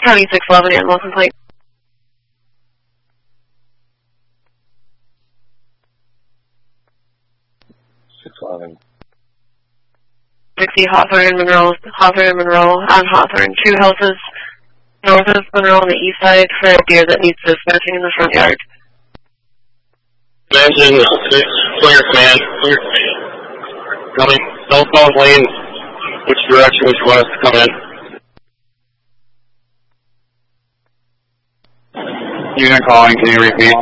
County 611 animal complaint. 611. Dixie, Hawthorne, and Monroe on Hawthorne. 2 houses north of Monroe on the east side for a deer that needs dispatching in the front yard. Dimension 6, clear command. Clear. Coming. Southbound lane. Which direction, which west? Come in. Unit calling, can you repeat?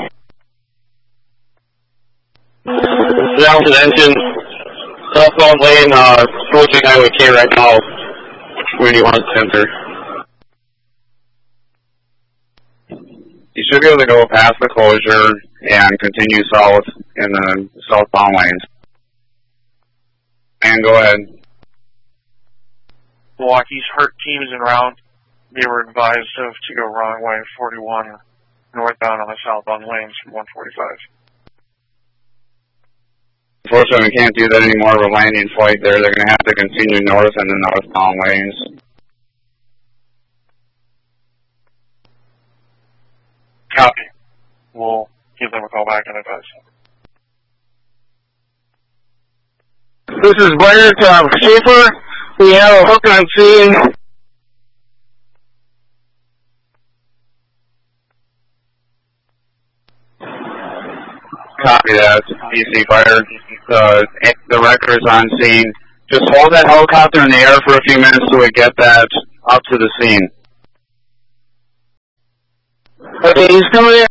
Down to the engine. Southbound lane, approaching Highway K right now. Where do you want it to enter? You should be able to go past the closure and continue south in the southbound lanes. And go ahead. Milwaukee's hurt teams en route. They were advised to go wrong way 41 northbound on the southbound lanes from 145. Unfortunately, we can't do that anymore with a landing flight there. They're going to have to continue north in the northbound lanes. Copy. We'll give them a call back and advise. This is Blair to Schaefer. We have a hook on scene. Copy that. DC Fire. The wrecker is on scene. Just hold that helicopter in the air for a few minutes so we get that up to the scene. Okay, he's coming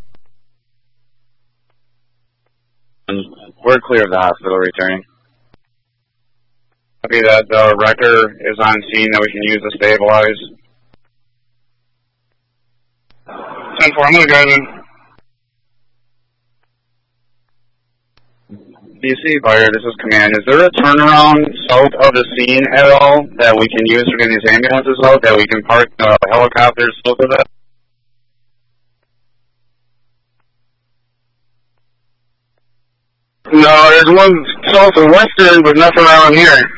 in. We're clear of the hospital returning. Copy that the wrecker is on scene that we can use to stabilize. 10-4, I'm going to go in. DC Fire, this is Command. Is there a turnaround south of the scene at all that we can use for getting these ambulances out, that we can park the helicopters south of that? No, there's one south and western, but nothing around here.